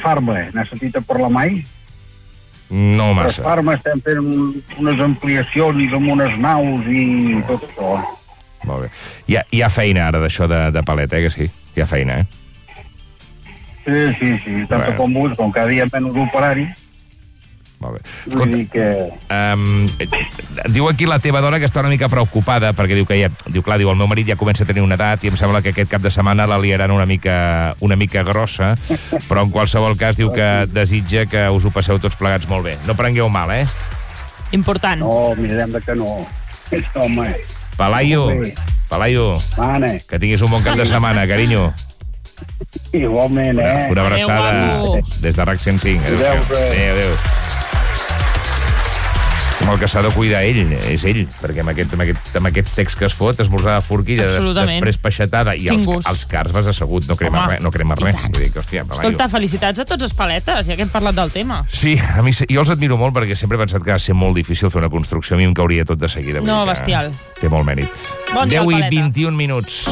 Farma, n'has sentit a parlar mai? No massa. Farma estem fent unes ampliacions amb unes naus i tot això. Molt bé. Hi ha feina ara d'això de palet, que sí? Hi ha feina, Sí, tant com vulguis, com cada dia menys operari. Molt bé. Vull dir que... Diu aquí la teva dona que està una mica preocupada perquè diu que el meu marit ja comença a tenir una edat i em sembla que aquest cap de setmana la liaran una mica grossa, però en qualsevol cas diu que desitja que us ho passeu tots plegats molt bé. No prengueu mal, Important. No, mirem que no. Home. Pelayo, Mane. que tinguis un bon cap de setmana, carinyo. Igualment, Una abraçada des de RAC 105. Adéu. El que s'ha de cuidar és ell, perquè amb aquests texts que es fot, esmorzar de forquilla, després peixatada, i els cars vas assegut, no crema res. Vull dir que, hòstia, escolta, felicitats a tots els paletes, ja que hem parlat del tema. Sí, jo els admiro molt perquè sempre he pensat que ha de ser molt difícil fer una construcció, a mi em cauria tot de seguida. No, bestial. Té molt mèrit. Bon dia, 10 i 21 minuts.